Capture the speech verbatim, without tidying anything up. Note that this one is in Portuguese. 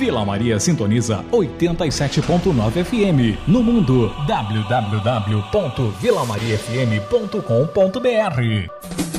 Vila Maria sintoniza oitenta e sete ponto nove F M. No mundo, w w w ponto vila maria f m ponto com ponto b r.